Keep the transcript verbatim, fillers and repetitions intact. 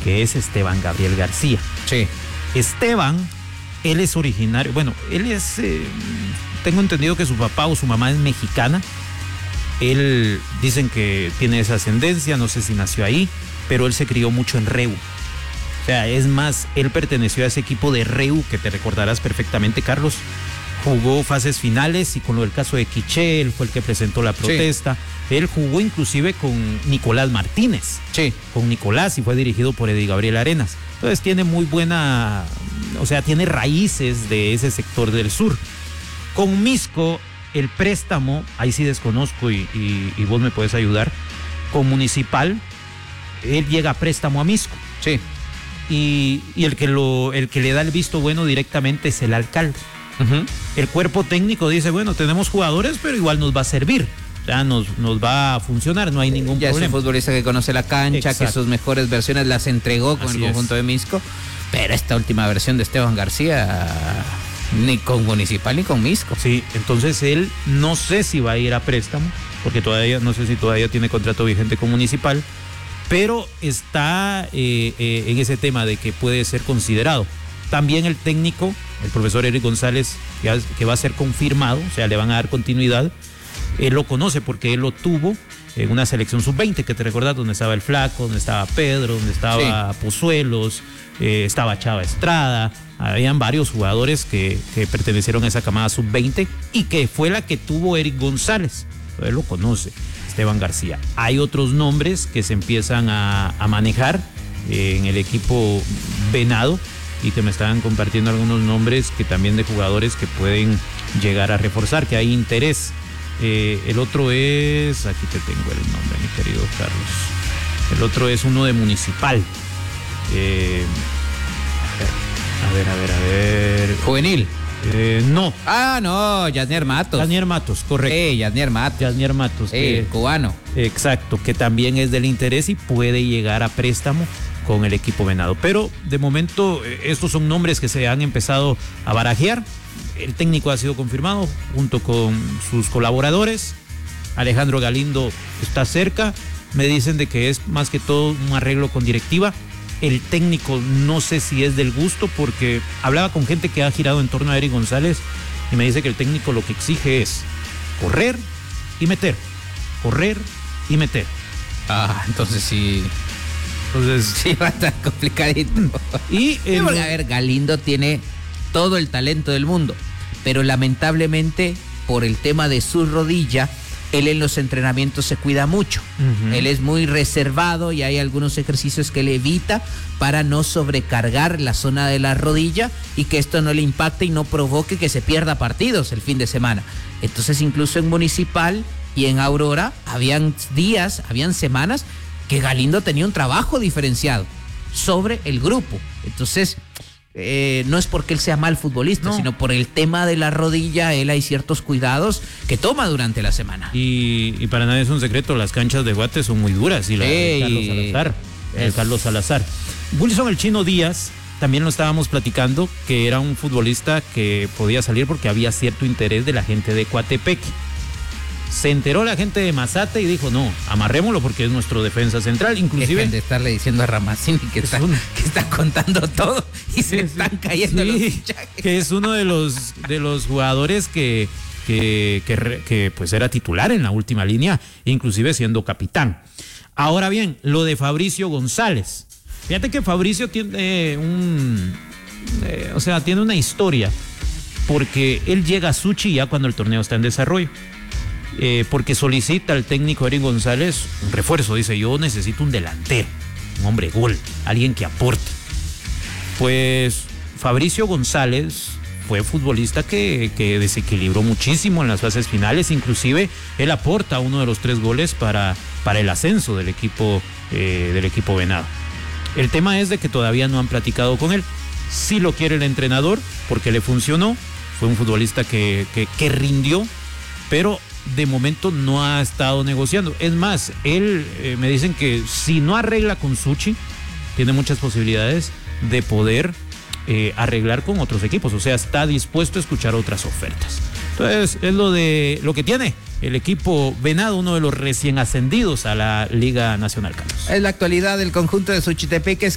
que es Esteban Gabriel García. Sí. Esteban, él es originario, bueno, él es, eh, tengo entendido que su papá o su mamá es mexicana. Él, dicen que tiene esa ascendencia, no sé si nació ahí, pero él se crió mucho en Reu. O sea, es más, él perteneció a ese equipo de Reu, que te recordarás perfectamente, Carlos. Jugó fases finales y con lo del caso de Quiché, él fue el que presentó la protesta. Sí. Él jugó inclusive con Nicolás Martínez. Sí. Con Nicolás y fue dirigido por Eddie Gabriel Arenas. Entonces tiene muy buena, o sea, tiene raíces de ese sector del sur. Con Misco, el préstamo, ahí sí desconozco y, y, y vos me puedes ayudar. Con Municipal, él llega a préstamo a Misco. Sí. Y, y el, que lo, el que le da el visto bueno directamente es el alcalde. Uh-huh. El cuerpo técnico dice, bueno, tenemos jugadores, pero igual nos va a servir. O sea, nos, nos va a funcionar, no hay ningún ya problema. Es un futbolista que conoce la cancha, Exacto. que sus mejores versiones las entregó con Así el conjunto es. de Misco. Pero esta última versión de Esteban García, ni con Municipal ni con Misco. Sí, entonces él no sé si va a ir a préstamo, porque todavía, no sé si todavía tiene contrato vigente con Municipal, pero está eh, eh, en ese tema de que puede ser considerado. También el técnico, el profesor Eric González, que, que va a ser confirmado, o sea, le van a dar continuidad. Él lo conoce porque él lo tuvo en una selección sub veinte, que te recordás, donde estaba el Flaco, donde estaba Pedro, donde estaba sí. Pozuelos, eh, estaba Chava Estrada. Habían varios jugadores que, que pertenecieron a esa camada sub veinte y que fue la que tuvo Eric González. Él lo conoce, Esteban García. Hay otros nombres que se empiezan a, a manejar eh, en el equipo Venado, y que me estaban compartiendo algunos nombres que también de jugadores que pueden llegar a reforzar, que hay interés. Eh, el otro es, aquí te tengo el nombre, mi querido Carlos. El otro es uno de Municipal. Eh, a ver, a ver, a ver. Juvenil. Eh, no. Ah, no, Yasnier Matos. Yasnier Matos, correcto. Eh, Yasnier Matos. Yasnier Matos. Eh, que, cubano. Exacto, que también es del interés y puede llegar a préstamo con el equipo Venado. Pero de momento estos son nombres que se han empezado a barajear. El técnico ha sido confirmado junto con sus colaboradores. Alejandro Galindo está cerca. Me dicen de que es más que todo un arreglo con directiva. El técnico no sé si es del gusto, porque hablaba con gente que ha girado en torno a Eric González y me dice que el técnico lo que exige es correr y meter, correr y meter. Ah, entonces sí. Entonces sí va a estar complicadito. Y el... porque, a ver, Galindo tiene todo el talento del mundo, pero lamentablemente por el tema de su rodilla, él en los entrenamientos se cuida mucho. Uh-huh. Él es muy reservado y hay algunos ejercicios que le evita para no sobrecargar la zona de la rodilla y que esto no le impacte y no provoque que se pierda partidos el fin de semana. Entonces, incluso en Municipal y en Aurora habían días, habían semanas que Galindo tenía un trabajo diferenciado sobre el grupo. Entonces, eh, no es porque él sea mal futbolista, no. sino por el tema de la rodilla, él hay ciertos cuidados que toma durante la semana. Y, y para nadie es un secreto, las canchas de Guate son muy duras, y la de Carlos Salazar. El Carlos Salazar. Wilson el Chino Díaz, también lo estábamos platicando, que era un futbolista que podía salir porque había cierto interés de la gente de Coatepeque. Se enteró la gente de Mazate y dijo, no, amarrémoslo porque es nuestro defensa central. Inclusive dejen de estarle diciendo a Ramazini que está, un... que está contando todo y se sí, están cayendo sí, los fichajes. Que es uno de los, de los jugadores que, que, que, que pues era titular en la última línea, inclusive siendo capitán. Ahora bien, lo de Fabricio González. Fíjate que Fabricio tiene un... Eh, o sea, tiene una historia, porque él llega a Suchi ya cuando el torneo está en desarrollo. Eh, porque solicita al técnico Eric González un refuerzo. Dice, yo necesito un delantero, un hombre gol, alguien que aporte. Pues Fabricio González fue futbolista que, que desequilibró muchísimo en las fases finales. Inclusive él aporta uno de los tres goles para, para el ascenso del equipo, eh, del equipo Venado. El tema es de que todavía no han platicado con él. Sí lo quiere el entrenador porque le funcionó. Fue un futbolista que, que, que rindió, pero de momento no ha estado negociando. Es más, él eh, me dicen que si no arregla con Suchi, tiene muchas posibilidades de poder eh, arreglar con otros equipos. O sea, está dispuesto a escuchar otras ofertas. Entonces, es lo de lo que tiene el equipo Venado, uno de los recién ascendidos a la Liga Nacional, Carlos. Es la actualidad del conjunto de Suchitepeques.